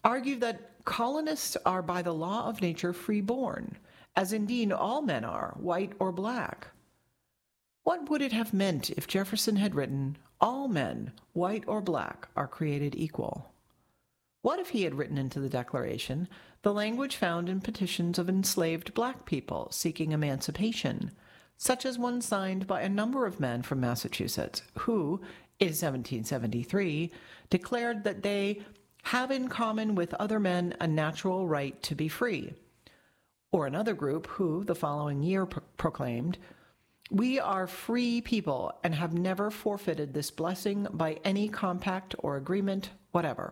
argued that colonists are by the law of nature freeborn, as indeed all men are, white or black. What would it have meant if Jefferson had written, "All men, white or black, are created equal"? What if he had written into the Declaration the language found in petitions of enslaved black people seeking emancipation, such as one signed by a number of men from Massachusetts who, in 1773, declared that they have in common with other men a natural right to be free? Or another group who, the following year, proclaimed, "We are free people and have never forfeited this blessing by any compact or agreement whatever."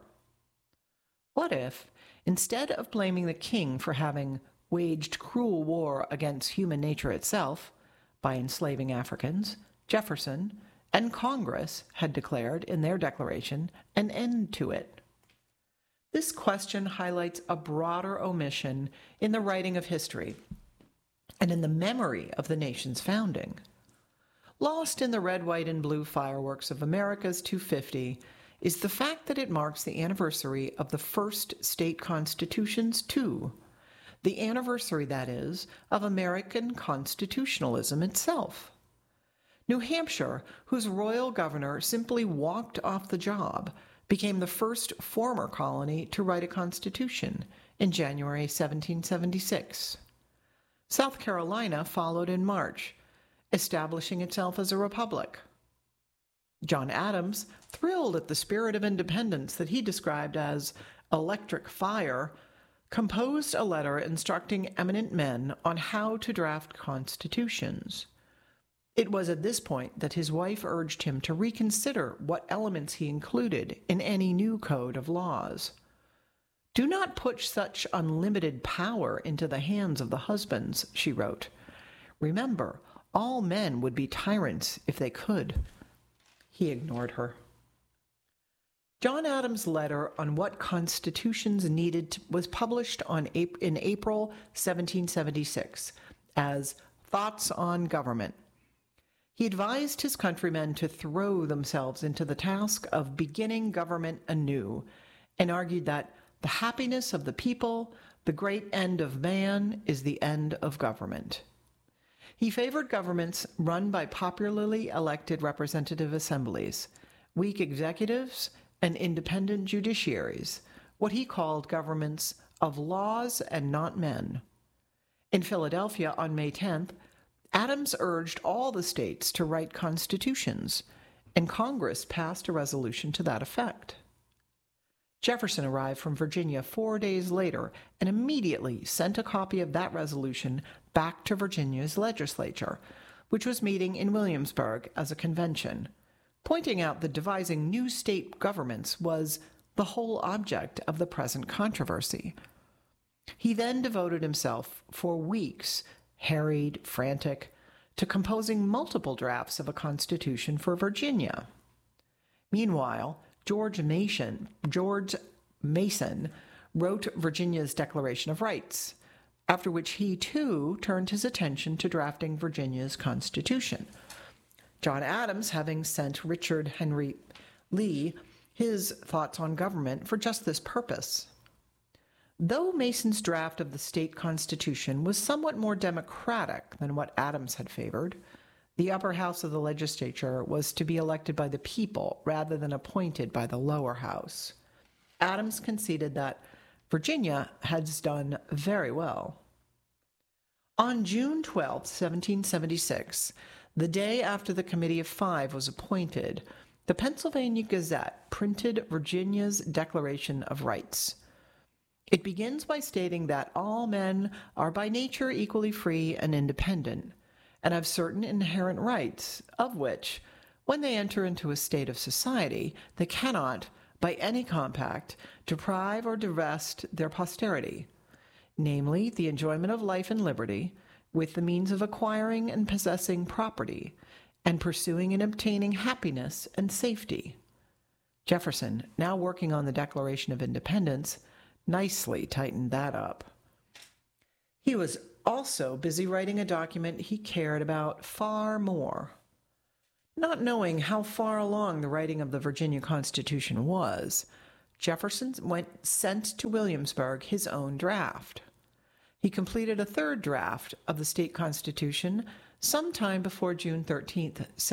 What if, instead of blaming the king for having waged cruel war against human nature itself by enslaving Africans, Jefferson and Congress had declared in their declaration an end to it? This question highlights a broader omission in the writing of history and in the memory of the nation's founding. Lost in the red, white, and blue fireworks of America's 250 is the fact that it marks the anniversary of the first state constitutions, too. The anniversary, that is, of American constitutionalism itself. New Hampshire, whose royal governor simply walked off the job, became the first former colony to write a constitution in January 1776. South Carolina followed in March, establishing itself as a republic. John Adams, thrilled at the spirit of independence that he described as electric fire, composed a letter instructing eminent men on how to draft constitutions. It was at this point that his wife urged him to reconsider what elements he included in any new code of laws. "Do not put such unlimited power into the hands of the husbands," she wrote. "Remember, all men would be tyrants if they could." He ignored her. John Adams' letter on what constitutions needed was published in April 1776 as Thoughts on Government. He advised his countrymen to throw themselves into the task of beginning government anew, and argued that the happiness of the people, the great end of man, is the end of government. He favored governments run by popularly elected representative assemblies, weak executives, and independent judiciaries, what he called governments of laws and not men. In Philadelphia on May 10th, Adams urged all the states to write constitutions, and Congress passed a resolution to that effect. Jefferson arrived from Virginia 4 days later and immediately sent a copy of that resolution back to Virginia's legislature, which was meeting in Williamsburg as a convention, pointing out that devising new state governments was the whole object of the present controversy. He then devoted himself for weeks, harried, frantic, to composing multiple drafts of a constitution for Virginia. Meanwhile, George Mason wrote Virginia's Declaration of Rights, after which he, too, turned his attention to drafting Virginia's Constitution, John Adams having sent Richard Henry Lee his Thoughts on Government for just this purpose. Though Mason's draft of the state constitution was somewhat more democratic than what Adams had favored, the upper house of the legislature was to be elected by the people rather than appointed by the lower house. Adams conceded that Virginia had done very well. On June 12, 1776, the day after the Committee of Five was appointed, the Pennsylvania Gazette printed Virginia's Declaration of Rights. It begins by stating that all men are by nature equally free and independent, and have certain inherent rights, of which, when they enter into a state of society, they cannot, by any compact, deprive or divest their posterity, namely, the enjoyment of life and liberty, with the means of acquiring and possessing property, and pursuing and obtaining happiness and safety. Jefferson, now working on the Declaration of Independence, nicely tightened that up. He was also busy writing a document he cared about far more. Not knowing how far along the writing of the Virginia Constitution was, Jefferson sent to Williamsburg his own draft. He completed a third draft of the state constitution sometime before June 13,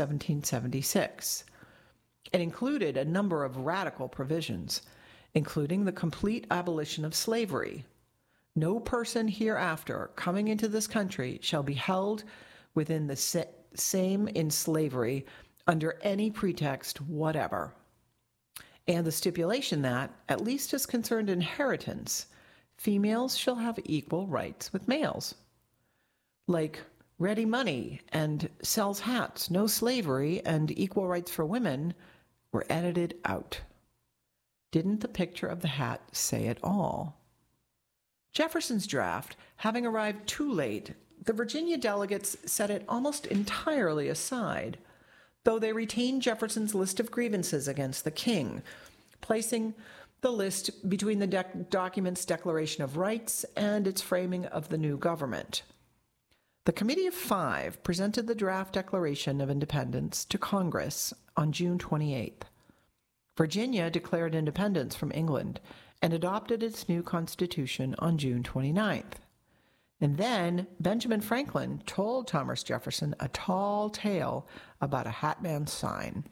1776. It included a number of radical provisions, including the complete abolition of slavery. No person hereafter coming into this country shall be held within the same in slavery under any pretext whatever. And the stipulation that, at least as concerned inheritance, females shall have equal rights with males. Like ready money and sells hats, no slavery, and equal rights for women were edited out. Didn't the picture of the hat say it all? Jefferson's draft, having arrived too late, the Virginia delegates set it almost entirely aside, though they retained Jefferson's list of grievances against the king, placing the list between the document's Declaration of Rights and its framing of the new government. The Committee of Five presented the draft Declaration of Independence to Congress on June 28th. Virginia declared independence from England and adopted its new constitution on June 29th. And then Benjamin Franklin told Thomas Jefferson a tall tale about a hatman's sign.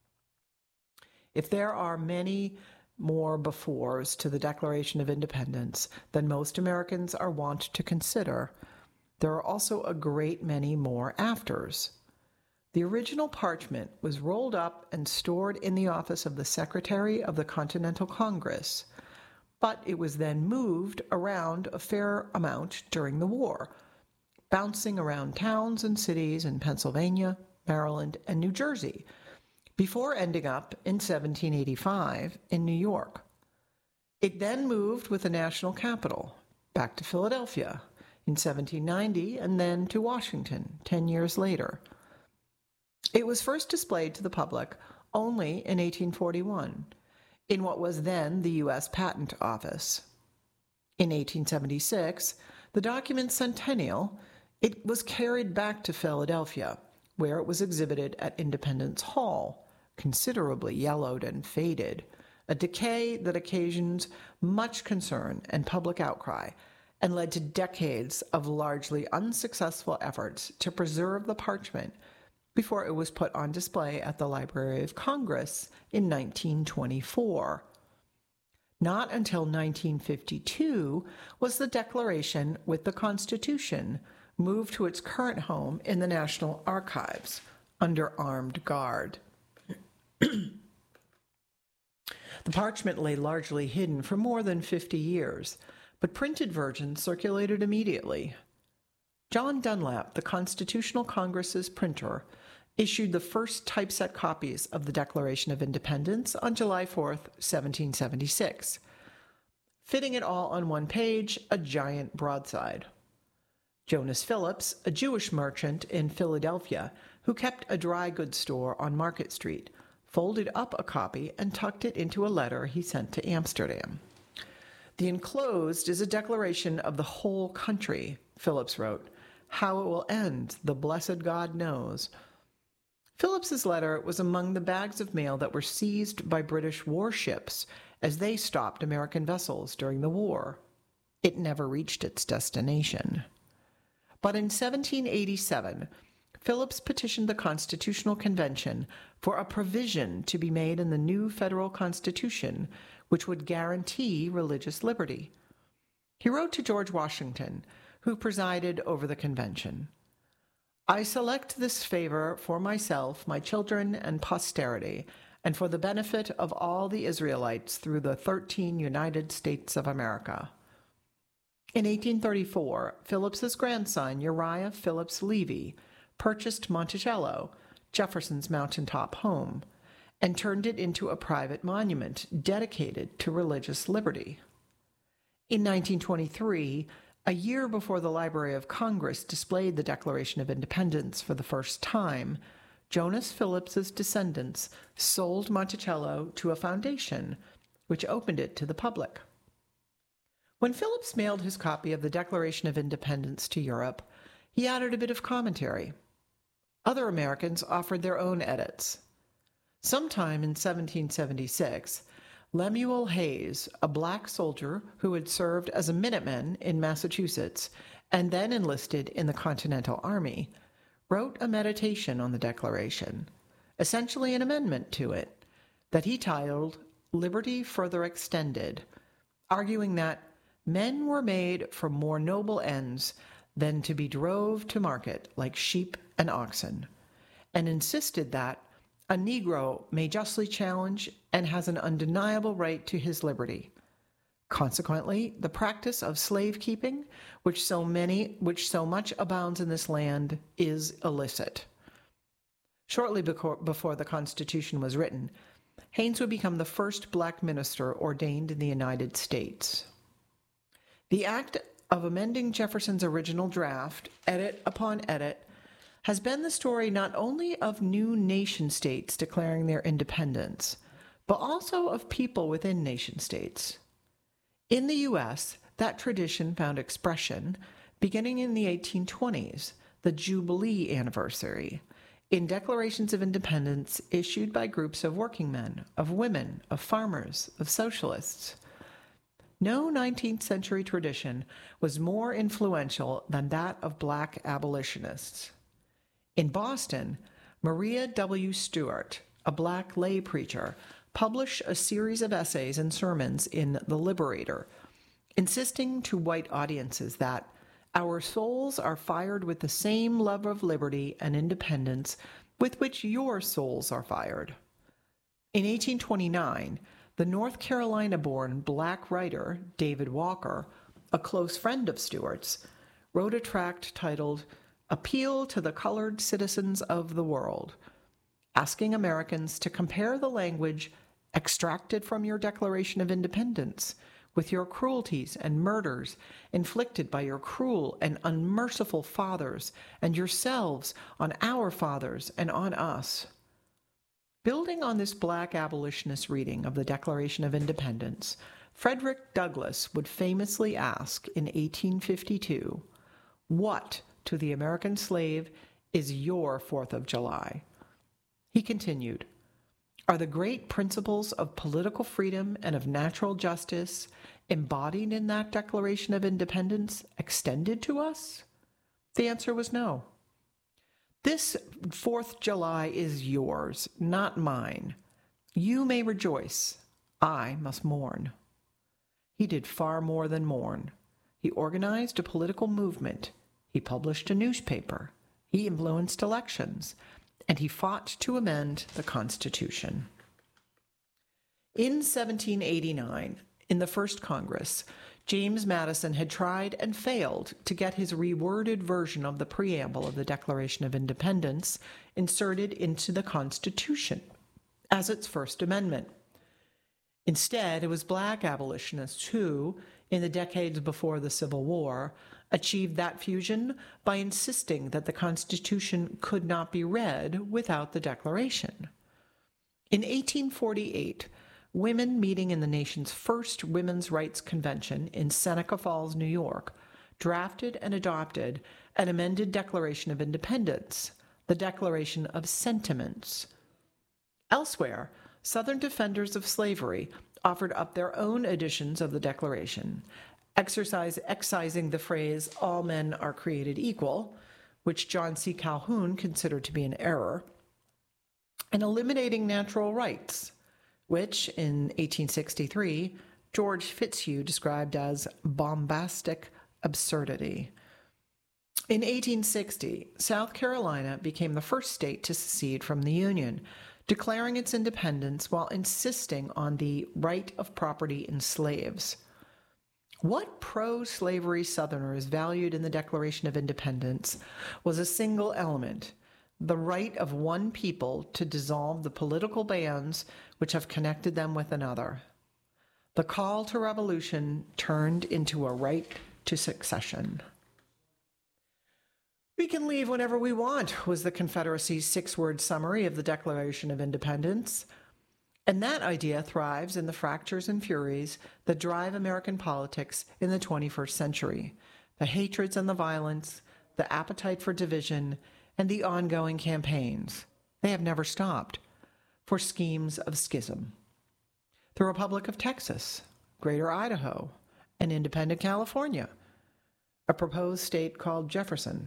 If there are many more befores to the Declaration of Independence than most Americans are wont to consider, there are also a great many more afters. The original parchment was rolled up and stored in the office of the Secretary of the Continental Congress, but it was then moved around a fair amount during the war, bouncing around towns and cities in Pennsylvania, Maryland, and New Jersey, before ending up in 1785 in New York. It then moved with the national capital, back to Philadelphia in 1790, and then to Washington 10 years later. It was first displayed to the public only in 1841, in what was then the U.S. Patent Office. In 1876, the document's centennial, it was carried back to Philadelphia, where it was exhibited at Independence Hall, considerably yellowed and faded, a decay that occasions much concern and public outcry, and led to decades of largely unsuccessful efforts to preserve the parchment before it was put on display at the Library of Congress in 1924. Not until 1952 was the Declaration with the Constitution moved to its current home in the National Archives under armed guard. The parchment lay largely hidden for more than 50 years, but printed versions circulated immediately. John Dunlap, the Constitutional Congress's printer, issued the first typeset copies of the Declaration of Independence on July 4, 1776, fitting it all on one page, a giant broadside. Jonas Phillips, a Jewish merchant in Philadelphia who kept a dry goods store on Market Street, folded up a copy and tucked it into a letter he sent to Amsterdam. The enclosed is a declaration of the whole country, Phillips wrote. How it will end, the blessed God knows. Phillips's letter was among the bags of mail that were seized by British warships as they stopped American vessels during the war. It never reached its destination. But in 1787, Phillips petitioned the Constitutional Convention for a provision to be made in the new federal Constitution which would guarantee religious liberty. He wrote to George Washington, who presided over the convention. I select this favor for myself, my children, and posterity, and for the benefit of all the Israelites through the 13 United States of America. In 1834, Phillips's grandson, Uriah Phillips Levy, purchased Monticello, Jefferson's mountaintop home, and turned it into a private monument dedicated to religious liberty. In 1923, a year before the Library of Congress displayed the Declaration of Independence for the first time, Jonas Phillips's descendants sold Monticello to a foundation, which opened it to the public. When Phillips mailed his copy of the Declaration of Independence to Europe, he added a bit of commentary. Other Americans offered their own edits. Sometime in 1776, Lemuel Hayes, a black soldier who had served as a Minuteman in Massachusetts and then enlisted in the Continental Army, wrote a meditation on the Declaration, essentially an amendment to it, that he titled Liberty Further Extended, arguing that men were made for more noble ends than to be drove to market like sheep and oxen, and insisted that a Negro may justly challenge and has an undeniable right to his liberty. Consequently, the practice of slave keeping, which so much abounds in this land, is illicit. Shortly before the Constitution was written, Haynes would become the first black minister ordained in the United States. The act of amending Jefferson's original draft, edit upon edit, has been the story not only of new nation-states declaring their independence, but also of people within nation-states. In the U.S., that tradition found expression beginning in the 1820s, the Jubilee anniversary, in declarations of independence issued by groups of working men, of women, of farmers, of socialists. No 19th century tradition was more influential than that of black abolitionists. In Boston, Maria W. Stewart, a black lay preacher, published a series of essays and sermons in The Liberator, insisting to white audiences that our souls are fired with the same love of liberty and independence with which your souls are fired. In 1829, the North Carolina-born black writer David Walker, a close friend of Stewart's, wrote a tract titled Appeal to the Colored Citizens of the World, asking Americans to compare the language extracted from your Declaration of Independence with your cruelties and murders inflicted by your cruel and unmerciful fathers and yourselves on our fathers and on us. Building on this black abolitionist reading of the Declaration of Independence, Frederick Douglass would famously ask in 1852, "What to the American slave is your 4th of July?" He continued, "Are the great principles of political freedom and of natural justice embodied in that Declaration of Independence extended to us?" The answer was no. This 4th July is yours, not mine. You may rejoice. I must mourn. He did far more than mourn. He organized a political movement. He published a newspaper. He influenced elections. And he fought to amend the Constitution. In 1789, in the first Congress, James Madison had tried and failed to get his reworded version of the preamble of the Declaration of Independence inserted into the Constitution as its First Amendment. Instead, it was black abolitionists who, in the decades before the Civil War, achieved that fusion by insisting that the Constitution could not be read without the Declaration. In 1848, women meeting in the nation's first Women's Rights Convention in Seneca Falls, New York, drafted and adopted an amended Declaration of Independence, the Declaration of Sentiments. Elsewhere, Southern defenders of slavery offered up their own editions of the Declaration, excising the phrase, "all men are created equal," which John C. Calhoun considered to be an error, and eliminating natural rights, which, in 1863, George Fitzhugh described as bombastic absurdity. In 1860, South Carolina became the first state to secede from the Union, declaring its independence while insisting on the right of property in slaves. What pro-slavery Southerners valued in the Declaration of Independence was a single element: the right of one people to dissolve the political bands which have connected them with another. The call to revolution turned into a right to succession. "We can leave whenever we want," was the Confederacy's 6-word summary of the Declaration of Independence. And that idea thrives in the fractures and furies that drive American politics in the 21st century: the hatreds and the violence, the appetite for division, and the ongoing campaigns. They have never stopped for schemes of schism. the Republic of Texas, Greater Idaho, and independent California, a proposed state called Jefferson.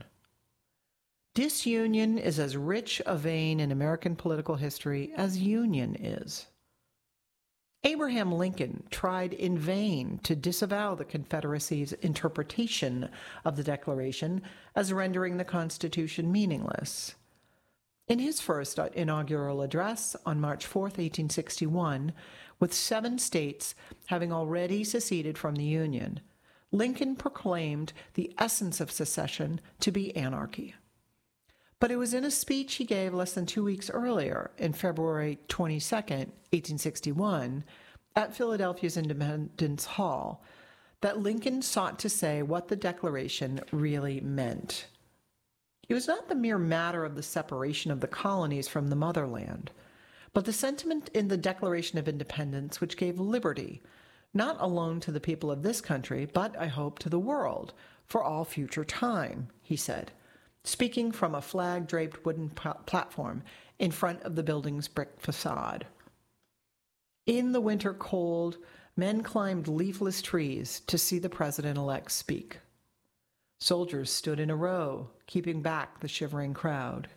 Disunion is as rich a vein in American political history as union is. Abraham Lincoln tried in vain to disavow the Confederacy's interpretation of the Declaration as rendering the Constitution meaningless. In his first inaugural address on March 4, 1861, with 7 states having already seceded from the Union, Lincoln proclaimed the essence of secession to be anarchy. But it was in a speech he gave less than 2 weeks earlier, in February 22, 1861, at Philadelphia's Independence Hall, that Lincoln sought to say what the Declaration really meant. It was not the mere matter of the separation of the colonies from the motherland, but the sentiment in the Declaration of Independence which gave liberty, not alone to the people of this country, but, I hope, to the world, for all future time, he said, speaking from a flag-draped wooden platform in front of the building's brick facade. In the winter cold, men climbed leafless trees to see the president-elect speak. Soldiers stood in a row, keeping back the shivering crowd.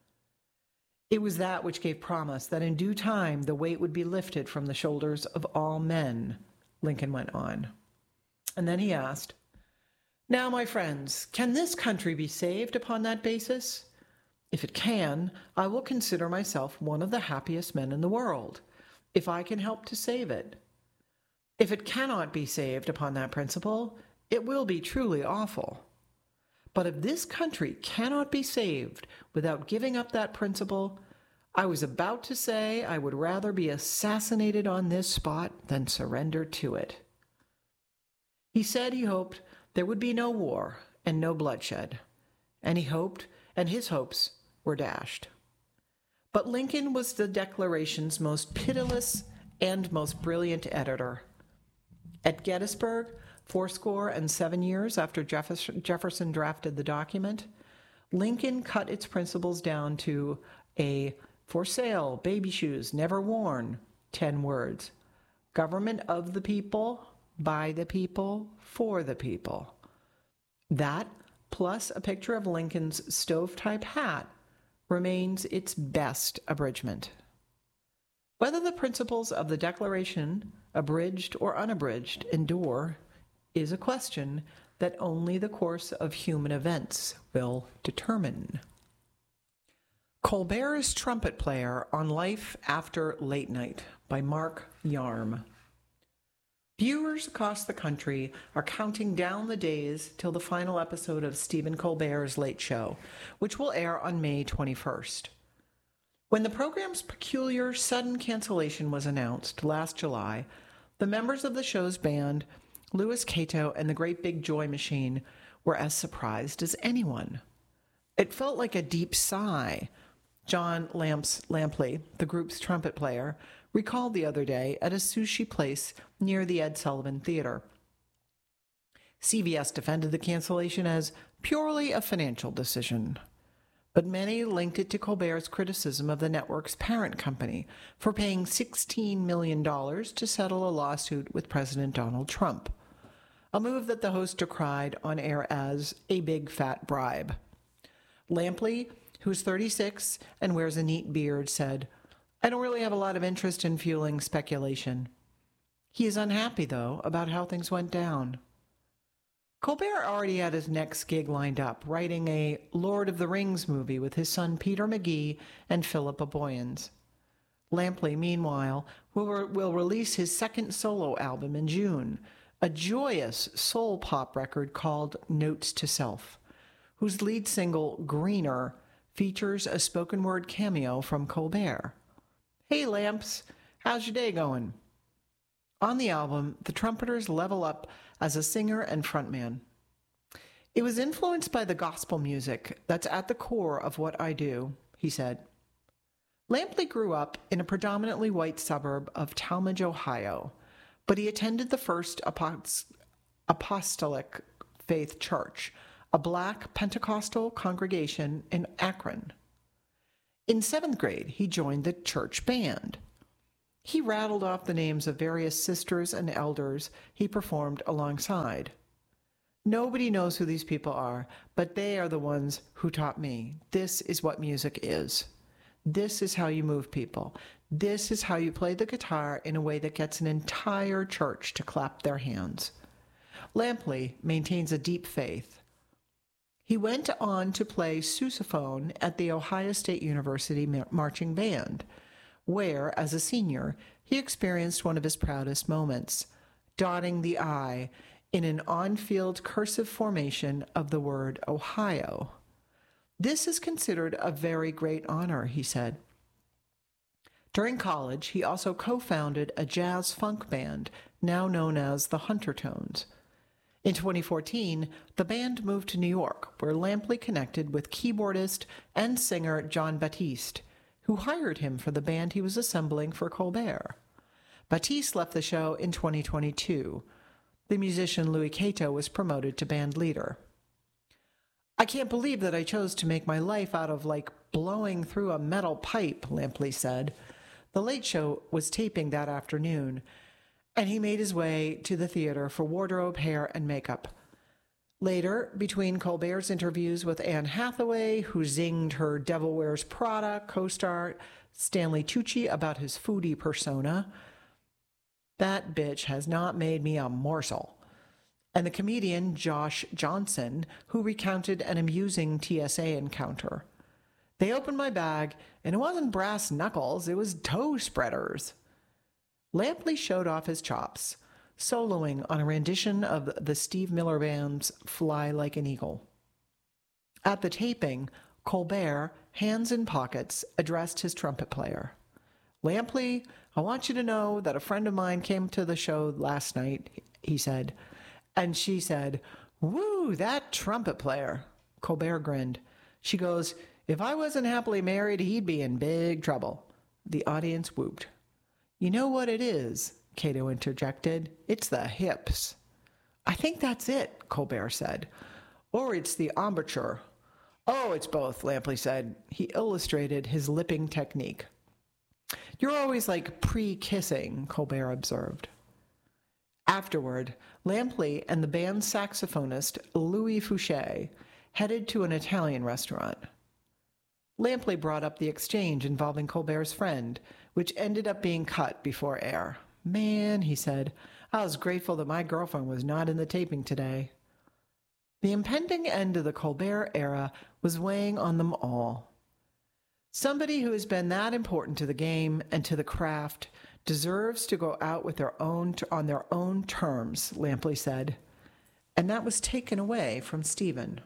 It was that which gave promise that in due time the weight would be lifted from the shoulders of all men, Lincoln went on. And then he asked, "Now, my friends, can this country be saved upon that basis? If it can, I will consider myself one of the happiest men in the world, if I can help to save it. If it cannot be saved upon that principle, it will be truly awful. But if this country cannot be saved without giving up that principle, I was about to say I would rather be assassinated on this spot than surrender to it." He said he hoped there would be no war and no bloodshed, and he hoped, and his hopes were dashed. But Lincoln was the Declaration's most pitiless and most brilliant editor. At Gettysburg, 77 years after Jefferson drafted the document, Lincoln cut its principles down to a "for sale, baby shoes, never worn," 10 words. Government of the people, by the people, for the people. That, plus a picture of Lincoln's stovepipe hat, remains its best abridgment. Whether the principles of the Declaration, abridged or unabridged, endure is a question that only the course of human events will determine. Colbert's Trumpet Player on Life After Late Night by Mark Yarm. Viewers across the country are counting down the days till the final episode of Stephen Colbert's Late Show, which will air on May 21st. When the program's peculiar sudden cancellation was announced last July, the members of the show's band, Louis Cato and the Great Big Joy Machine, were as surprised as anyone. It felt like a deep sigh. John Lampley, the group's trumpet player, recalled the other day at a sushi place near the Ed Sullivan Theater. CBS defended the cancellation as purely a financial decision, but many linked it to Colbert's criticism of the network's parent company for paying $16 million to settle a lawsuit with President Donald Trump, a move that the host decried on air as a big fat bribe. Lampley, who's 36 and wears a neat beard, said, "I don't really have a lot of interest in fueling speculation." He is unhappy, though, about how things went down. Colbert already had his next gig lined up, writing a Lord of the Rings movie with his son Peter McGee and Philippa Boyens. Lampley, meanwhile, will release his second solo album in June, a joyous soul pop record called Notes to Self, whose lead single, Greener, features a spoken word cameo from Colbert. "Hey, Lamps, how's your day going?" On the album, the trumpeters level up as a singer and frontman. "It was influenced by the gospel music that's at the core of what I do," he said. Lampley grew up in a predominantly white suburb of Talmadge, Ohio, but he attended the First Apostolic Faith Church, a black Pentecostal congregation in Akron. In 7th grade, he joined the church band. He rattled off the names of various sisters and elders he performed alongside. Nobody knows who these people are, but they are the ones who taught me. This is what music is. This is how you move people. This is how you play the guitar in a way that gets an entire church to clap their hands. Lampley maintains a deep faith. He went on to play sousaphone at the Ohio State University Marching Band, where, as a senior, he experienced one of his proudest moments, dotting the I in an on-field cursive formation of the word Ohio. This is considered a very great honor, he said. During college, he also co-founded a jazz funk band, now known as the Huntertones. In 2014, the band moved to New York, where Lampley connected with keyboardist and singer Jon Batiste, who hired him for the band he was assembling for Colbert. Batiste left the show in 2022. The musician Louis Cato was promoted to band leader. I can't believe that I chose to make my life out of, blowing through a metal pipe, Lampley said. The Late Show was taping that afternoon, and he made his way to the theater for wardrobe, hair, and makeup. Later, between Colbert's interviews with Anne Hathaway, who zinged her Devil Wears Prada co-star Stanley Tucci about his foodie persona, that bitch has not made me a morsel, and the comedian Josh Johnson, who recounted an amusing TSA encounter. They opened my bag, and it wasn't brass knuckles, it was toe spreaders. Lampley showed off his chops, soloing on a rendition of the Steve Miller Band's Fly Like an Eagle. At the taping, Colbert, hands in pockets, addressed his trumpet player. Lampley, I want you to know that a friend of mine came to the show last night, he said, and she said, "Woo, that trumpet player." Colbert grinned. She goes, "If I wasn't happily married, he'd be in big trouble." The audience whooped. "You know what it is?" Cato interjected. "It's the hips." "I think that's it," Colbert said. "Or it's the embouchure." "Oh, it's both," Lampley said. He illustrated his lipping technique. "You're always pre-kissing," Colbert observed. Afterward, Lampley and the band's saxophonist, Louis Fouché, headed to an Italian restaurant. Lampley brought up the exchange involving Colbert's friend, which ended up being cut before air. "Man," he said, "I was grateful that my girlfriend was not in the taping today." The impending end of the Colbert era was weighing on them all. Somebody who has been that important to the game and to the craft deserves to go out on their own terms, Lampley said, and that was taken away from Stephen.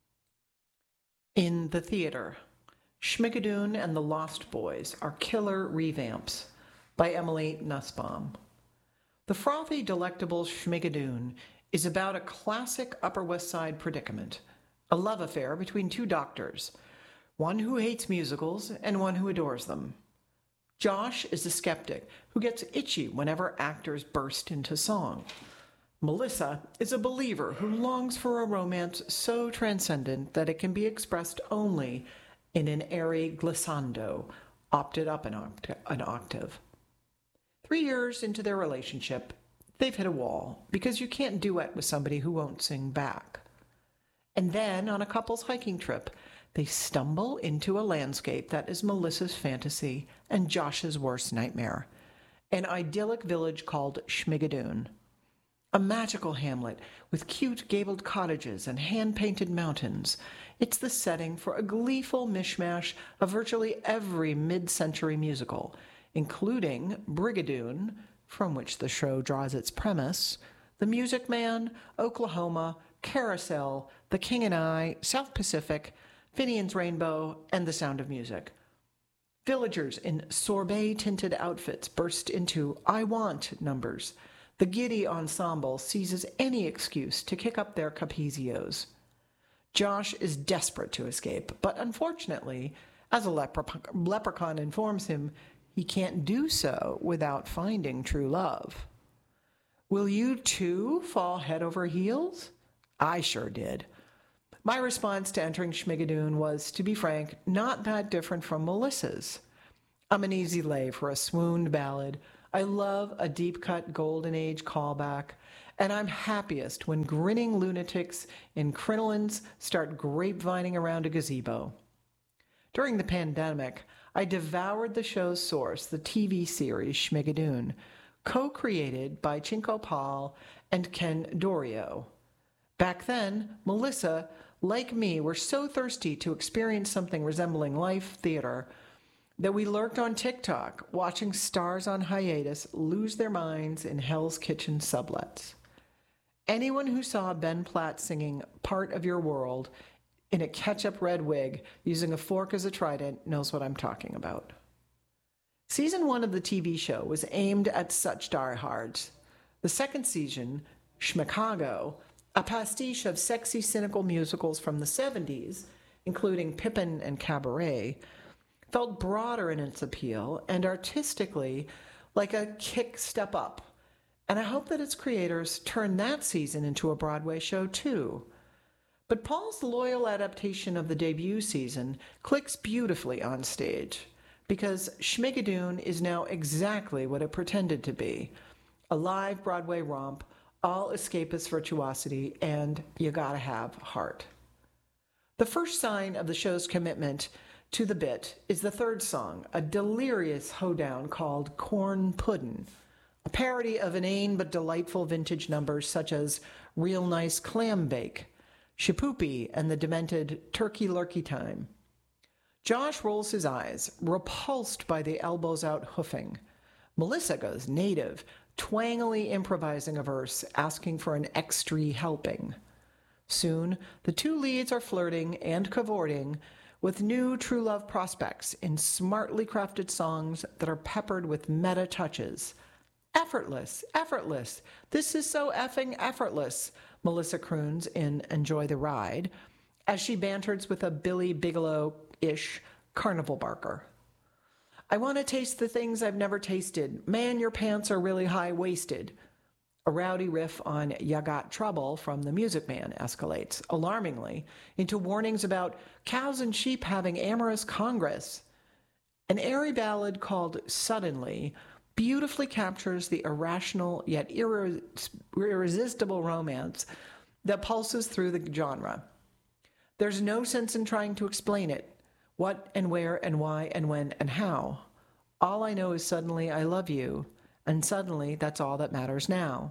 In the theater, Schmigadoon and the Lost Boys are killer revamps by Emily Nussbaum. The frothy, delectable Schmigadoon is about a classic Upper West Side predicament, a love affair between two doctors, one who hates musicals and one who adores them. Josh is a skeptic who gets itchy whenever actors burst into song. Melissa is a believer who longs for a romance so transcendent that it can be expressed only in an airy glissando, opted up an octave. 3 years into their relationship, they've hit a wall because you can't duet with somebody who won't sing back. And then, on a couple's hiking trip, they stumble into a landscape that is Melissa's fantasy and Josh's worst nightmare, an idyllic village called Schmigadoon. A magical hamlet with cute gabled cottages and hand-painted mountains. It's the setting for a gleeful mishmash of virtually every mid-century musical, including Brigadoon, from which the show draws its premise, The Music Man, Oklahoma, Carousel, The King and I, South Pacific, Finian's Rainbow, and The Sound of Music. Villagers in sorbet-tinted outfits burst into I Want numbers. The giddy ensemble seizes any excuse to kick up their capizios. Josh is desperate to escape, but unfortunately, as a leprechaun informs him, he can't do so without finding true love. Will you too fall head over heels? I sure did. My response to entering Schmigadoon was, to be frank, not that different from Melissa's. I'm an easy lay for a swooned ballad, I love a deep-cut Golden Age callback, and I'm happiest when grinning lunatics in crinolines start grapevining around a gazebo. During the pandemic, I devoured the show's source, the TV series Schmigadoon, co-created by Chinko Pal and Ken Dorio. Back then, Melissa, like me, were so thirsty to experience something resembling live theater that we lurked on TikTok, watching stars on hiatus lose their minds in Hell's Kitchen sublets. Anyone who saw Ben Platt singing Part of Your World in a ketchup red wig using a fork as a trident knows what I'm talking about. Season 1 of the TV show was aimed at such diehards. The second season, Schmicago, a pastiche of sexy, cynical musicals from the 70s, including Pippin and Cabaret, felt broader in its appeal and artistically like a kick step up. And I hope that its creators turn that season into a Broadway show too. But Paul's loyal adaptation of the debut season clicks beautifully on stage, because Schmigadoon is now exactly what it pretended to be: a live Broadway romp, all escapist virtuosity, and you gotta have heart. The first sign of the show's commitment to the bit is the third song, a delirious hoedown called Corn Puddin', a parody of inane but delightful vintage numbers such as Real Nice Clam Bake, Shapoopy, and the demented Turkey Lurkey Time. Josh rolls his eyes, repulsed by the elbows-out hoofing. Melissa goes native, twangily improvising a verse, asking for an extra helping. Soon, the two leads are flirting and cavorting with new true love prospects in smartly crafted songs that are peppered with meta touches. Effortless, effortless. This is so effing effortless, Melissa croons in Enjoy the Ride, as she banters with a Billy Bigelow-ish carnival barker. I want to taste the things I've never tasted. Man, your pants are really high-waisted. A rowdy riff on Ya Got Trouble from The Music Man escalates, alarmingly, into warnings about cows and sheep having amorous congress. An airy ballad called Suddenly beautifully captures the irrational yet irresistible romance that pulses through the genre. There's no sense in trying to explain it, what and where and why and when and how. All I know is suddenly I love you, and suddenly that's all that matters now.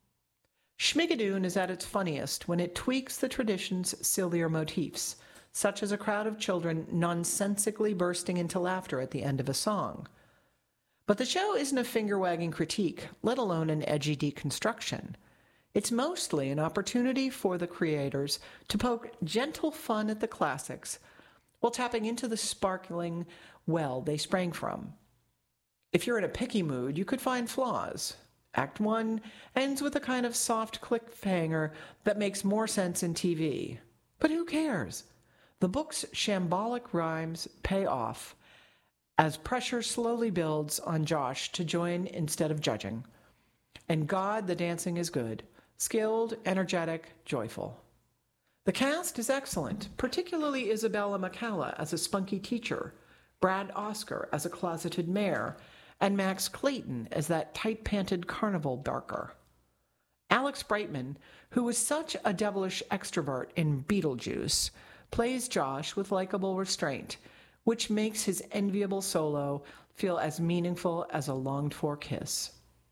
Schmigadoon is at its funniest when it tweaks the tradition's sillier motifs, such as a crowd of children nonsensically bursting into laughter at the end of a song. But the show isn't a finger-wagging critique, let alone an edgy deconstruction. It's mostly an opportunity for the creators to poke gentle fun at the classics while tapping into the sparkling well they sprang from. If you're in a picky mood, you could find flaws. Act 1 ends with a kind of soft cliffhanger that makes more sense in TV. But who cares? The book's shambolic rhymes pay off as pressure slowly builds on Josh to join instead of judging. And God, the dancing is good. Skilled, energetic, joyful. The cast is excellent, particularly Isabella McCalla as a spunky teacher, Brad Oscar as a closeted mayor, and Max Clayton as that tight-panted carnival barker. Alex Brightman, who was such a devilish extrovert in Beetlejuice, plays Josh with likable restraint, which makes his enviable solo feel as meaningful as a longed-for kiss.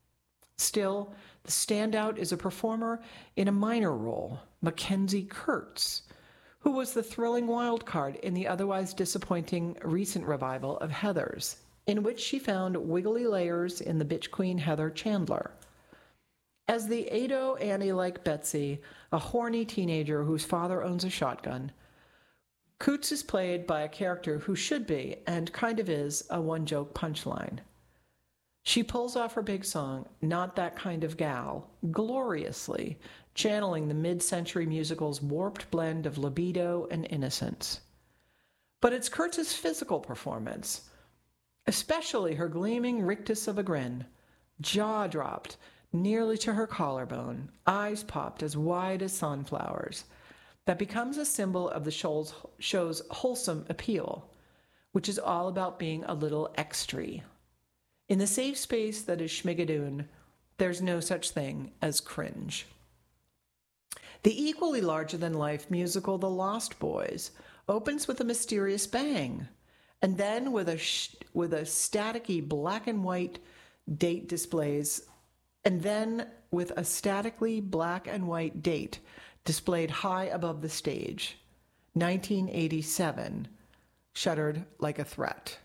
Still, the standout is a performer in a minor role, Mackenzie Kurtz, who was the thrilling wild card in the otherwise disappointing recent revival of Heathers, in which she found wiggly layers in the bitch queen Heather Chandler. As the Ado Annie-like Betsy, a horny teenager whose father owns a shotgun, Coots is played by a character who should be, and kind of is, a one-joke punchline. She pulls off her big song, Not That Kind of Gal, gloriously, channeling the mid-century musical's warped blend of libido and innocence. But it's Kurtz's physical performance, especially her gleaming rictus of a grin, jaw dropped nearly to her collarbone, eyes popped as wide as sunflowers, that becomes a symbol of the show's wholesome appeal, which is all about being a little extra. In the safe space that is Schmigadoon, there's no such thing as cringe. The equally larger-than-life musical The Lost Boys opens with a mysterious bang, and then with a staticky black and white date displays, and then with a statically black and white date displayed high above the stage. 1987, shuddered like a threat.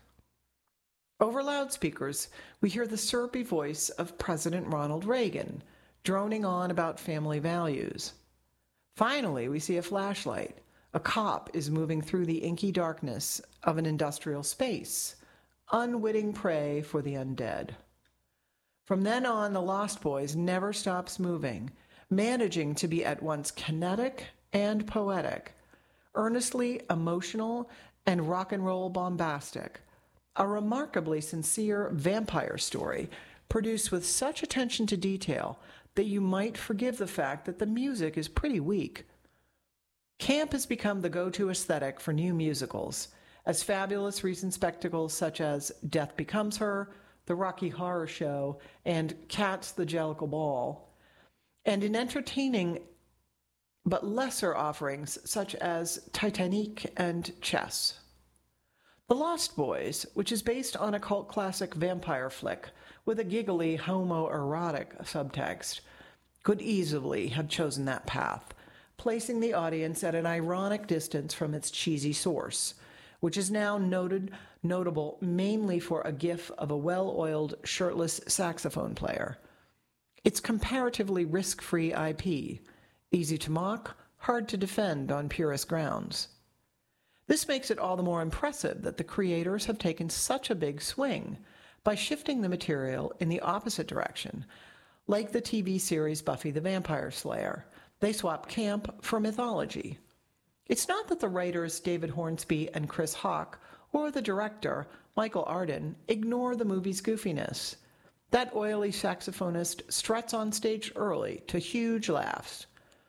Over loudspeakers, we hear the syrupy voice of President Ronald Reagan, droning on about family values. Finally, we see a flashlight. A cop is moving through the inky darkness of an industrial space, unwitting prey for the undead. From then on, The Lost Boys never stops moving, managing to be at once kinetic and poetic, earnestly emotional and rock and roll bombastic, a remarkably sincere vampire story produced with such attention to detail that you might forgive the fact that the music is pretty weak. Camp has become the go-to aesthetic for new musicals, as fabulous recent spectacles such as Death Becomes Her, The Rocky Horror Show, and Cats the Jellicle Ball, and in entertaining but lesser offerings such as Titanic and Chess. The Lost Boys, which is based on a cult classic vampire flick with a giggly homoerotic subtext, could easily have chosen that path, placing the audience at an ironic distance from its cheesy source, which is now notable mainly for a gif of a well-oiled, shirtless saxophone player. It's comparatively risk-free IP, easy to mock, hard to defend on purist grounds. This makes it all the more impressive that the creators have taken such a big swing by shifting the material in the opposite direction. Like the TV series Buffy the Vampire Slayer, they swap camp for mythology. It's not that the writers David Hornsby and Chris Hawk or the director Michael Arden ignore the movie's goofiness. That oily saxophonist struts on stage early to huge laughs.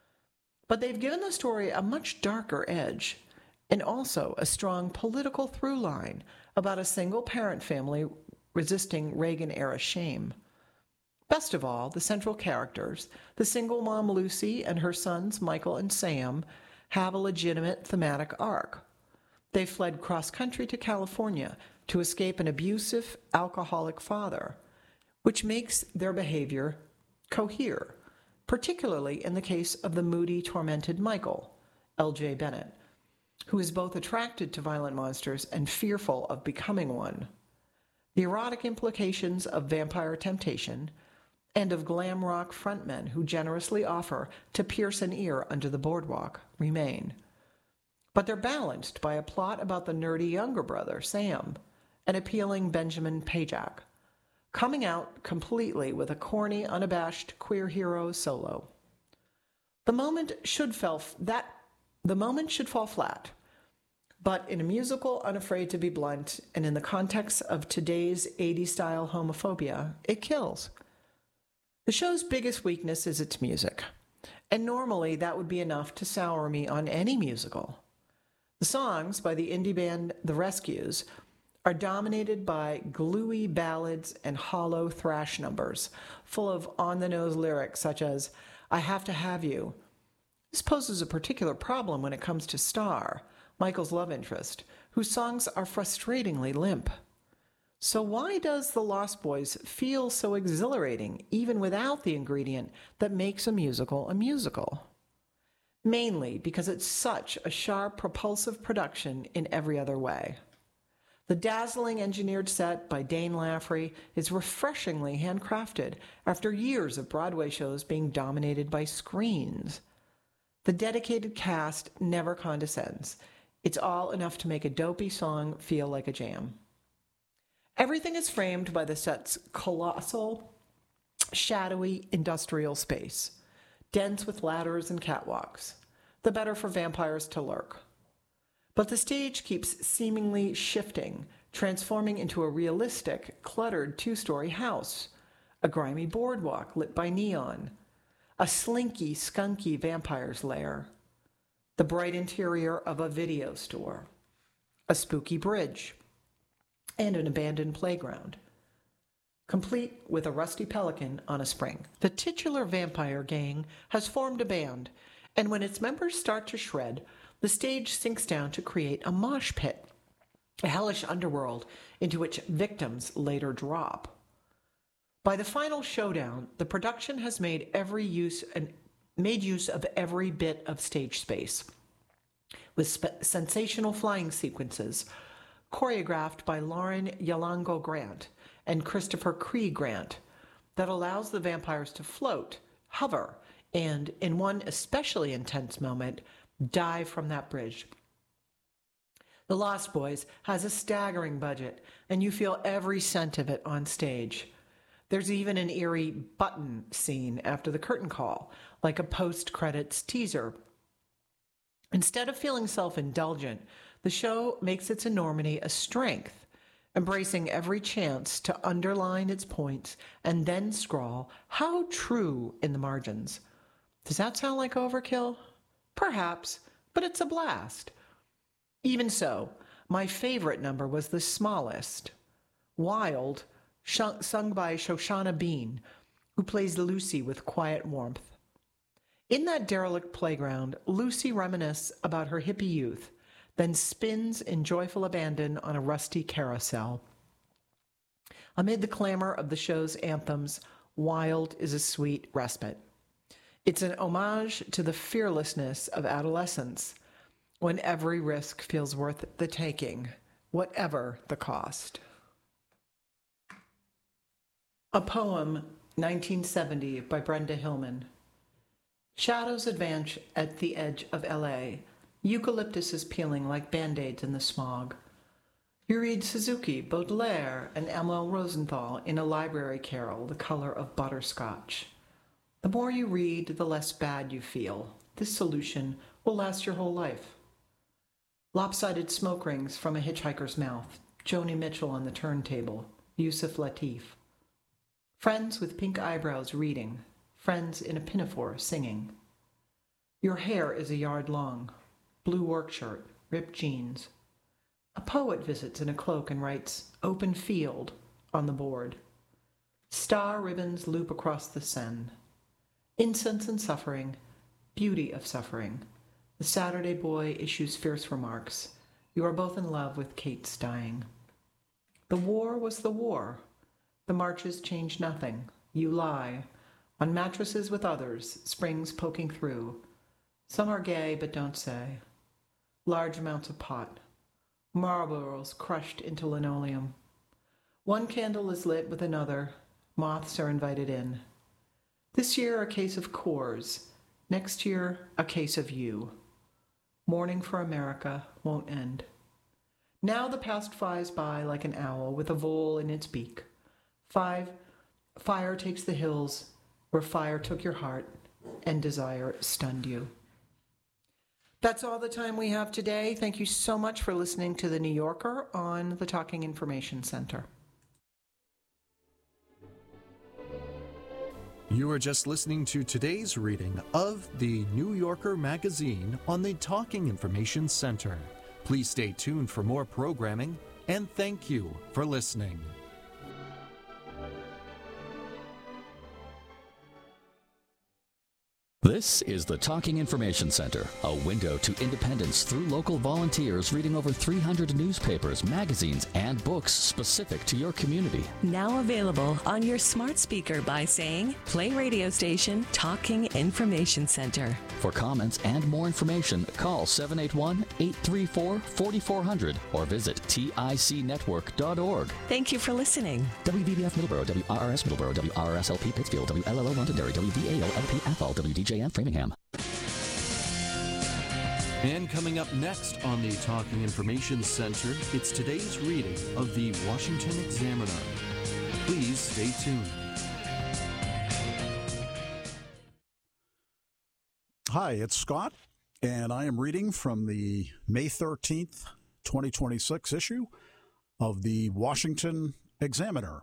But they've given the story a much darker edge, and also a strong political through line about a single-parent family resisting Reagan-era shame. Best of all, the central characters, the single mom Lucy and her sons Michael and Sam, have a legitimate thematic arc. They fled cross-country to California to escape an abusive, alcoholic father, which makes their behavior cohere, particularly in the case of the moody, tormented Michael, L.J. Bennett, who is both attracted to violent monsters and fearful of becoming one. The erotic implications of vampire temptation and of glam rock frontmen who generously offer to pierce an ear under the boardwalk remain. But they're balanced by a plot about the nerdy younger brother, Sam, an appealing Benjamin Pajak, coming out completely with a corny, unabashed queer hero solo. The moment should fall flat, but in a musical unafraid to be blunt, and in the context of today's 80s-style homophobia, it kills. The show's biggest weakness is its music, and normally that would be enough to sour me on any musical. The songs by the indie band The Rescues are dominated by gluey ballads and hollow thrash numbers, full of on-the-nose lyrics such as, "I Have to Have You." This poses a particular problem when it comes to Star, Michael's love interest, whose songs are frustratingly limp. So why does The Lost Boys feel so exhilarating, even without the ingredient that makes a musical a musical? Mainly because it's such a sharp, propulsive production in every other way. The dazzling engineered set by Dane Laffrey is refreshingly handcrafted after years of Broadway shows being dominated by screens. The dedicated cast never condescends. It's all enough to make a dopey song feel like a jam. Everything is framed by the set's colossal, shadowy industrial space, dense with ladders and catwalks, the better for vampires to lurk. But the stage keeps seemingly shifting, transforming into a realistic, cluttered two-story house, a grimy boardwalk lit by neon, a slinky, skunky vampire's lair, the bright interior of a video store, a spooky bridge, and an abandoned playground. complete with a rusty pelican on a spring. The titular vampire gang has formed a band, and when its members start to shred, the stage sinks down to create a mosh pit, a hellish underworld into which victims later drop. By the final showdown, the production has made use of every bit of stage space, with sensational flying sequences choreographed by Lauren Yalango Grant and Christopher Cree Grant that allows the vampires to float, hover, and, in one especially intense moment, dive from that bridge. The Lost Boys has a staggering budget, and you feel every cent of it on stage. There's even an eerie button scene after the curtain call, like a post-credits teaser. Instead of feeling self-indulgent, the show makes its enormity a strength, embracing every chance to underline its points and then scrawl, "How true," in the margins. Does that sound like overkill? Perhaps, but it's a blast. Even so, my favorite number was the smallest, Wild, sung by Shoshana Bean, who plays Lucy with quiet warmth. In that derelict playground, Lucy reminisces about her hippie youth, then spins in joyful abandon on a rusty carousel. Amid the clamor of the show's anthems, Wild is a sweet respite. It's an homage to the fearlessness of adolescence, when every risk feels worth the taking, whatever the cost. A poem, 1970, by Brenda Hillman. Shadows advance at the edge of L.A. Eucalyptus is peeling like Band-Aids in the smog. You read Suzuki, Baudelaire, and Emil Rosenthal in a library carol, The Color of Butterscotch. The more you read, the less bad you feel. This solution will last your whole life. Lopsided smoke rings from a hitchhiker's mouth. Joni Mitchell on the turntable. Yusuf Lateef. Friends with pink eyebrows reading. Friends in a pinafore singing. Your hair is a yard long. Blue work shirt. Ripped jeans. A poet visits in a cloak and writes, "Open field," on the board. Star ribbons loop across the Seine. Incense and suffering. Beauty of suffering. The Saturday boy issues fierce remarks. You are both in love with Kate's dying. The war was the war. The marches changed nothing. You lie. On mattresses with others, springs poking through. Some are gay but don't say. Large amounts of pot. Marlboros crushed into linoleum. One candle is lit with another. Moths are invited in. This year a case of Coors. Next year a case of you. Mourning for America won't end. Now the past flies by like an owl with a vole in its beak. Fire takes the hills where fire took your heart and desire stunned you. That's all the time we have today. Thank you so much for listening to The New Yorker on the Talking Information Center. You are just listening to today's reading of The New Yorker magazine on the Talking Information Center. Please stay tuned for more programming, and thank you for listening. This is the Talking Information Center, a window to independence through local volunteers reading over 300 newspapers, magazines, and books specific to your community. Now available on your smart speaker by saying, "Play radio station Talking Information Center." For comments and more information, call 781-834-4400 or visit ticnetwork.org. Thank you for listening. WVBF Middleborough, WRRS Middleborough, WRRS-LP Pittsfield, WLLO Londonderry, WVAO-LP Athol, WDJM Framingham. And coming up next on the Talking Information Center, it's today's reading of the Washington Examiner. Please stay tuned. Hi, it's Scott, and I am reading from the May 13th, 2026 issue of the Washington Examiner.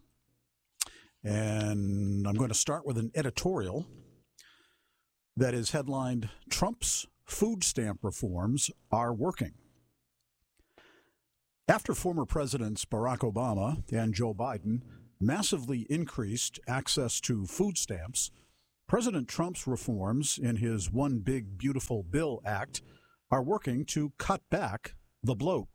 And I'm going to start with an editorial that is headlined, "Trump's Food Stamp Reforms Are Working." After former Presidents Barack Obama and Joe Biden massively increased access to food stamps, President Trump's reforms in his One Big Beautiful Bill Act are working to cut back the bloat.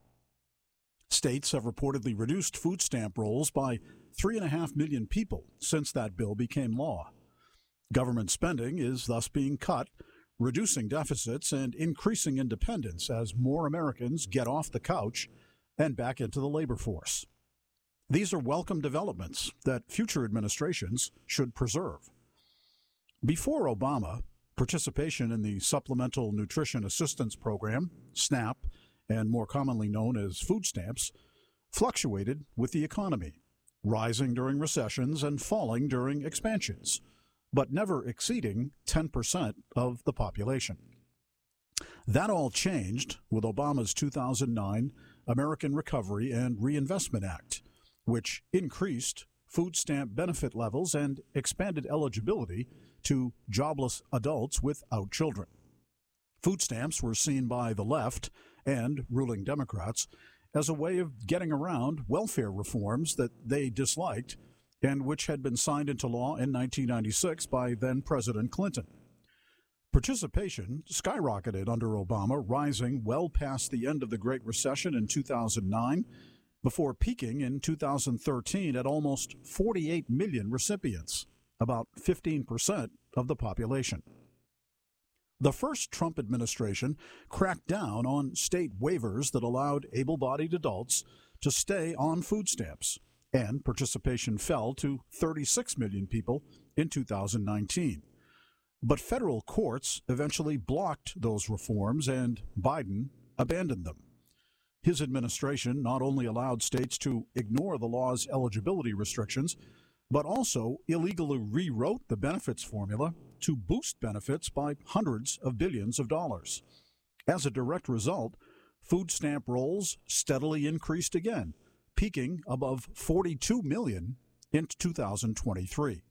States have reportedly reduced food stamp rolls by 3.5 million people since that bill became law. Government spending is thus being cut, reducing deficits and increasing independence as more Americans get off the couch and back into the labor force. These are welcome developments that future administrations should preserve. Before Obama, participation in the Supplemental Nutrition Assistance Program, SNAP, and more commonly known as food stamps, fluctuated with the economy, rising during recessions and falling during expansions, but never exceeding 10% of the population. That all changed with Obama's 2009 American Recovery and Reinvestment Act, which increased food stamp benefit levels and expanded eligibility to jobless adults without children. Food stamps were seen by the left and ruling Democrats as a way of getting around welfare reforms that they disliked and which had been signed into law in 1996 by then-President Clinton. Participation skyrocketed under Obama, rising well past the end of the Great Recession in 2009, before peaking in 2013 at almost 48 million recipients, about 15% of the population. The first Trump administration cracked down on state waivers that allowed able-bodied adults to stay on food stamps, and participation fell to 36 million people in 2019. But federal courts eventually blocked those reforms, and Biden abandoned them. His administration not only allowed states to ignore the law's eligibility restrictions, but also illegally rewrote the benefits formula to boost benefits by hundreds of billions of dollars. As a direct result, food stamp rolls steadily increased again, peaking above 42 million in 2023.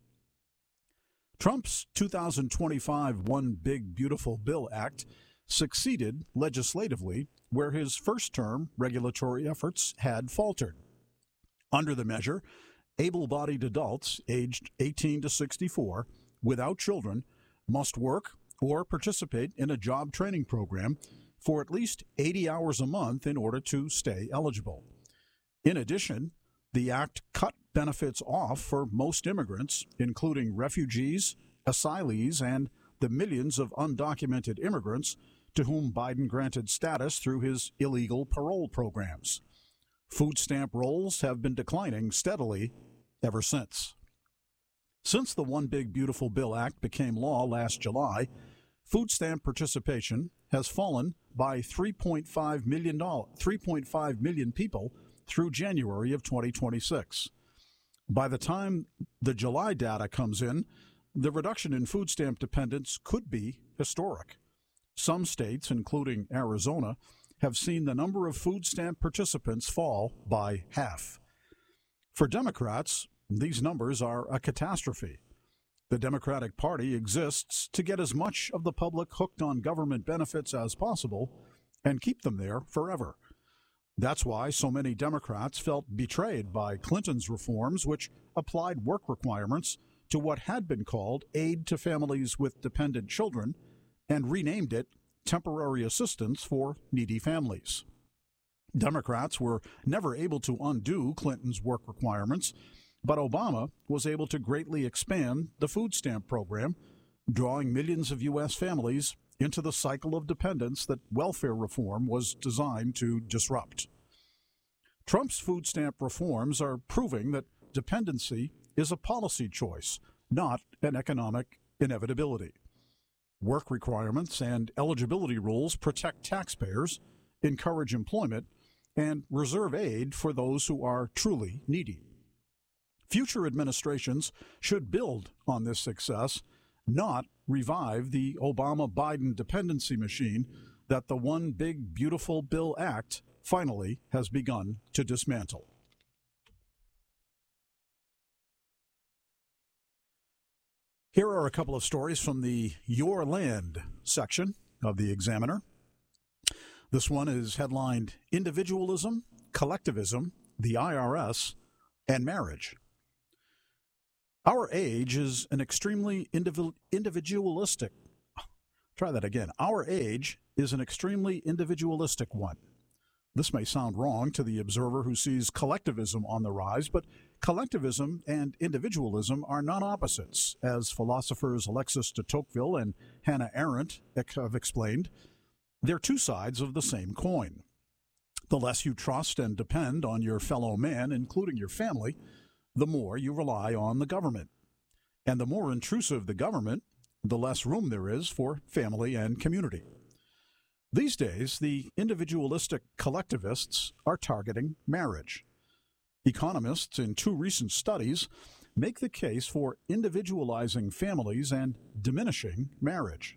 Trump's 2025 One Big Beautiful Bill Act succeeded legislatively where his first-term regulatory efforts had faltered. Under the measure, able-bodied adults aged 18 to 64 without children must work or participate in a job training program for at least 80 hours a month in order to stay eligible. In addition, the act cut benefits off for most immigrants, including refugees, asylees, and the millions of undocumented immigrants to whom Biden granted status through his illegal parole programs. Food stamp rolls have been declining steadily ever since. Since the One Big Beautiful Bill Act became law last July, food stamp participation has fallen by 3.5 million people through January of 2026. By the time the July data comes in, the reduction in food stamp dependence could be historic. Some states, including Arizona, have seen the number of food stamp participants fall by half. For Democrats, these numbers are a catastrophe. The Democratic Party exists to get as much of the public hooked on government benefits as possible and keep them there forever. That's why so many Democrats felt betrayed by Clinton's reforms, which applied work requirements to what had been called aid to families with dependent children and renamed it temporary assistance for needy families. Democrats were never able to undo Clinton's work requirements, but Obama was able to greatly expand the food stamp program, drawing millions of U.S. families into the cycle of dependence that welfare reform was designed to disrupt. Trump's food stamp reforms are proving that dependency is a policy choice, not an economic inevitability. Work requirements and eligibility rules protect taxpayers, encourage employment, and reserve aid for those who are truly needy. Future administrations should build on this success, not revive the Obama-Biden dependency machine that the One Big Beautiful Bill Act finally has begun to dismantle. Here are a couple of stories from the Your Land section of the Examiner. This one is headlined, Individualism, Collectivism, the IRS, and Marriage. Our age is an extremely individualistic. Try that again. Our age is an extremely individualistic one. This may sound wrong to the observer who sees collectivism on the rise, but collectivism and individualism are not opposites, as philosophers Alexis de Tocqueville and Hannah Arendt have explained. They're two sides of the same coin. The less you trust and depend on your fellow man, including your family, the more you rely on the government. And the more intrusive the government, the less room there is for family and community. These days, the individualistic collectivists are targeting marriage. Economists in two recent studies make the case for individualizing families and diminishing marriage.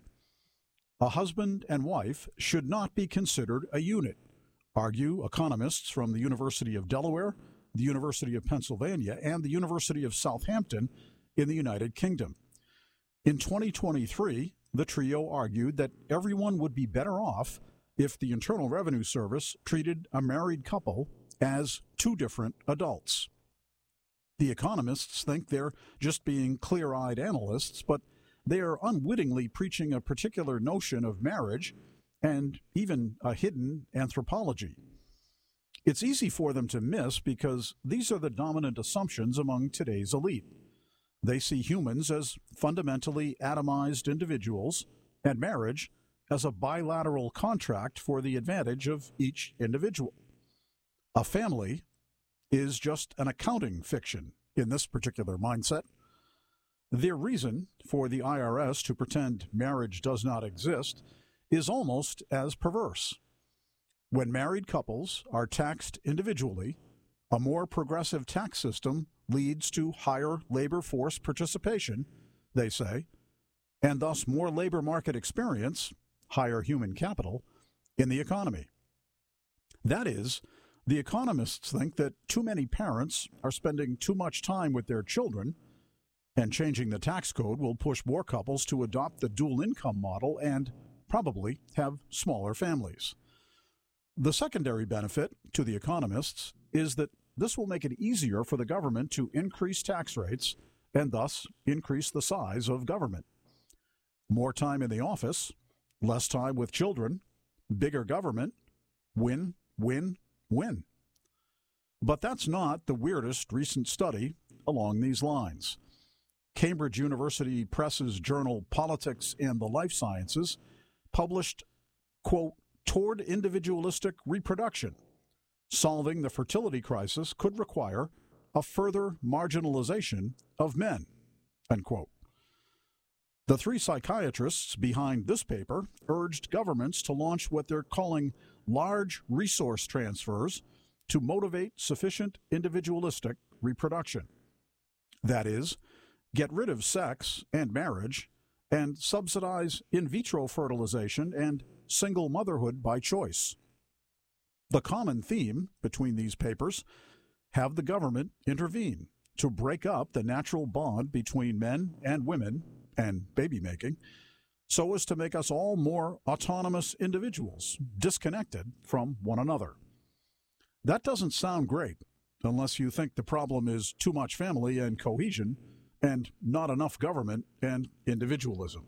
A husband and wife should not be considered a unit, argue economists from the University of Delaware, the University of Pennsylvania, and the University of Southampton in the United Kingdom. In 2023, the trio argued that everyone would be better off if the Internal Revenue Service treated a married couple as two different adults. The economists think they're just being clear-eyed analysts, but they are unwittingly preaching a particular notion of marriage and even a hidden anthropology. It's easy for them to miss because these are the dominant assumptions among today's elite. They see humans as fundamentally atomized individuals and marriage as a bilateral contract for the advantage of each individual. A family is just an accounting fiction in this particular mindset. Their reason for the IRS to pretend marriage does not exist is almost as perverse. When married couples are taxed individually, a more progressive tax system leads to higher labor force participation, they say, and thus more labor market experience, higher human capital, in the economy. That is, the economists think that too many parents are spending too much time with their children, and changing the tax code will push more couples to adopt the dual income model and probably have smaller families. The secondary benefit to the economists is that this will make it easier for the government to increase tax rates and thus increase the size of government. More time in the office, less time with children, bigger government, win, win, win. But that's not the weirdest recent study along these lines. Cambridge University Press's journal Politics and the Life Sciences published, quote, "Toward individualistic reproduction, solving the fertility crisis could require a further marginalization of men," unquote. The three psychiatrists behind this paper urged governments to launch what they're calling large resource transfers to motivate sufficient individualistic reproduction. That is, get rid of sex and marriage and subsidize in vitro fertilization and single motherhood by choice. The common theme between these papers: have the government intervene to break up the natural bond between men and women and baby making, so as to make us all more autonomous individuals, disconnected from one another. That doesn't sound great unless you think the problem is too much family and cohesion and not enough government and individualism.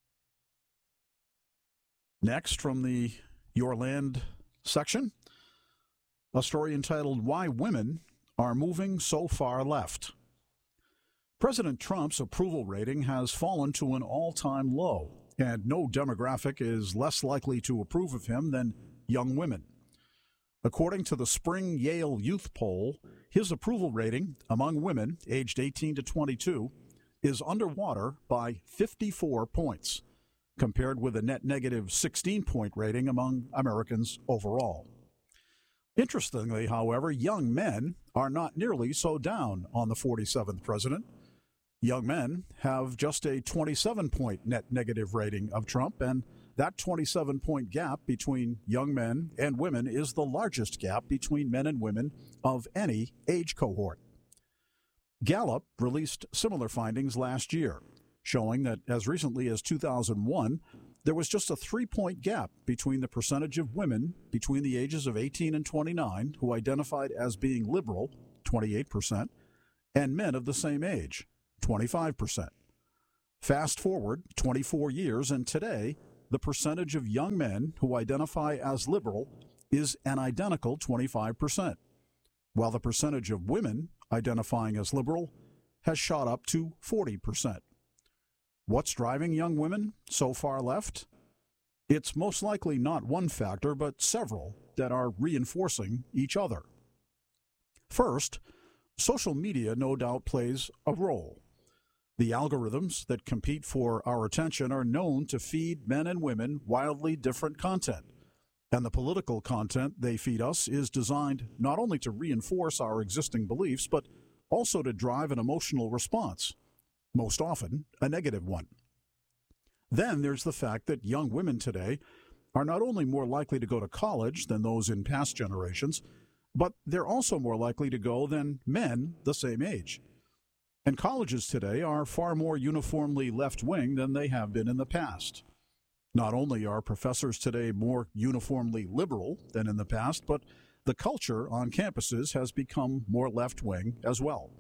Next, from the Your Land section, a story entitled "Why Women Are Moving So Far Left." President Trump's approval rating has fallen to an all-time low, and no demographic is less likely to approve of him than young women. According to the spring Yale Youth Poll, his approval rating among women aged 18 to 22 is underwater by 54 points, compared with a net negative 16-point rating among Americans overall. Interestingly, however, young men are not nearly so down on the 47th president. Young men have just a 27-point net negative rating of Trump, and that 27-point gap between young men and women is the largest gap between men and women of any age cohort. Gallup released similar findings last year, showing that as recently as 2001, there was just a 3-point gap between the percentage of women between the ages of 18 and 29 who identified as being liberal, 28%, and men of the same age, 25%. Fast forward 24 years, and today, the percentage of young men who identify as liberal is an identical 25%, while the percentage of women identifying as liberal has shot up to 40%. What's driving young women so far left? It's most likely not one factor, but several that are reinforcing each other. First, social media no doubt plays a role. The algorithms that compete for our attention are known to feed men and women wildly different content, and the political content they feed us is designed not only to reinforce our existing beliefs, but also to drive an emotional response, most often a negative one. Then there's the fact that young women today are not only more likely to go to college than those in past generations, but they're also more likely to go than men the same age. And colleges today are far more uniformly left-wing than they have been in the past. Not only are professors today more uniformly liberal than in the past, but the culture on campuses has become more left-wing as well.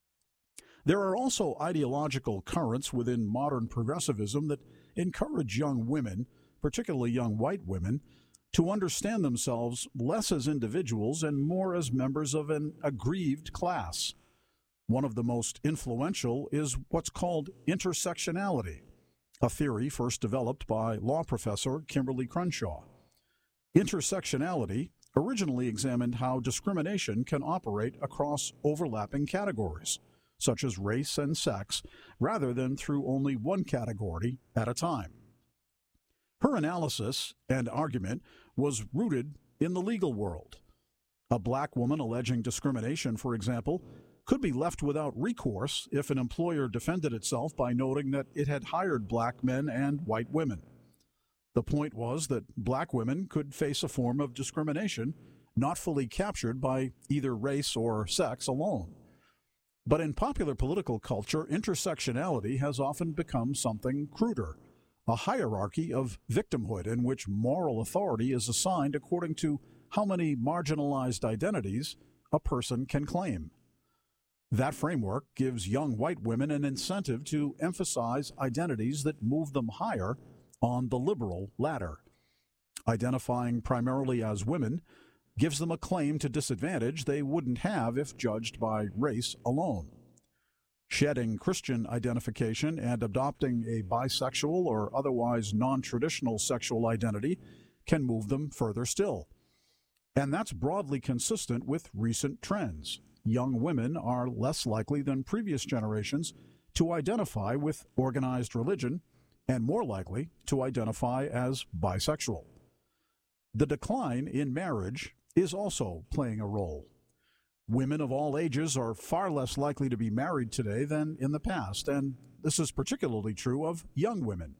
There are also ideological currents within modern progressivism that encourage young women, particularly young white women, to understand themselves less as individuals and more as members of an aggrieved class. One of the most influential is what's called intersectionality, a theory first developed by law professor Kimberly Crenshaw. Intersectionality originally examined how discrimination can operate across overlapping categories, such as race and sex, rather than through only one category at a time. Her analysis and argument was rooted in the legal world. A black woman alleging discrimination, for example, could be left without recourse if an employer defended itself by noting that it had hired black men and white women. The point was that black women could face a form of discrimination not fully captured by either race or sex alone. But in popular political culture, intersectionality has often become something cruder, a hierarchy of victimhood in which moral authority is assigned according to how many marginalized identities a person can claim. That framework gives young white women an incentive to emphasize identities that move them higher on the liberal ladder. Identifying primarily as women gives them a claim to disadvantage they wouldn't have if judged by race alone. Shedding Christian identification and adopting a bisexual or otherwise non-traditional sexual identity can move them further still. And that's broadly consistent with recent trends. Young women are less likely than previous generations to identify with organized religion and more likely to identify as bisexual. The decline in marriage is also playing a role. Women of all ages are far less likely to be married today than in the past, and this is particularly true of young women.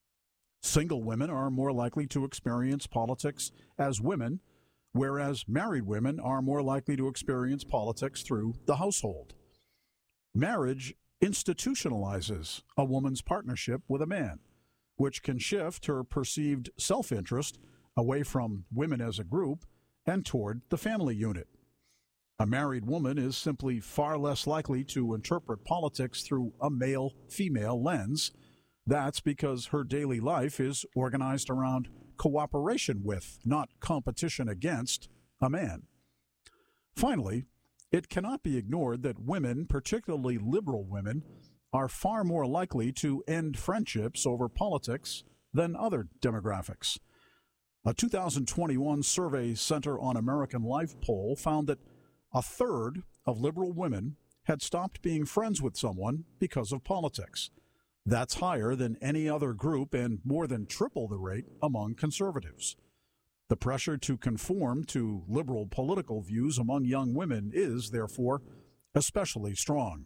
Single women are more likely to experience politics as women, whereas married women are more likely to experience politics through the household. Marriage institutionalizes a woman's partnership with a man, which can shift her perceived self-interest away from women as a group and toward the family unit. A married woman is simply far less likely to interpret politics through a male-female lens. That's because her daily life is organized around cooperation with, not competition against, a man. Finally, it cannot be ignored that women, particularly liberal women, are far more likely to end friendships over politics than other demographics. A 2021 Survey Center on American Life poll found that a third of liberal women had stopped being friends with someone because of politics. That's higher than any other group and more than triple the rate among conservatives. The pressure to conform to liberal political views among young women is, therefore, especially strong.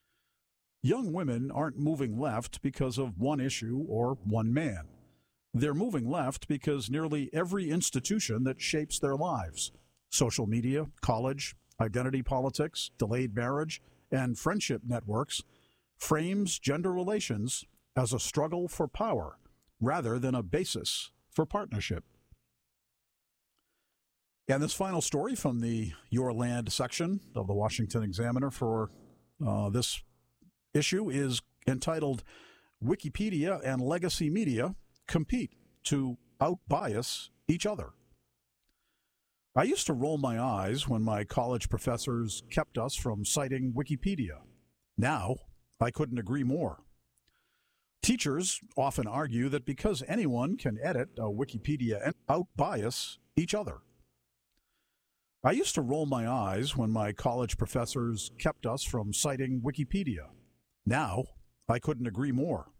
Young women aren't moving left because of one issue or one man. They're moving left because nearly every institution that shapes their lives, social media, college, identity politics, delayed marriage, and friendship networks, frames gender relations as a struggle for power rather than a basis for partnership. And this final story from the Your Land section of the Washington Examiner for this issue is entitled Wikipedia and Legacy Media Compete to Outbias Each Other. I used to roll my eyes when my college professors kept us from citing Wikipedia. Now, I couldn't agree more. Teachers often argue that because anyone can edit a Wikipedia and outbias each other. I used to roll my eyes when my college professors kept us from citing Wikipedia. Now, I couldn't agree more.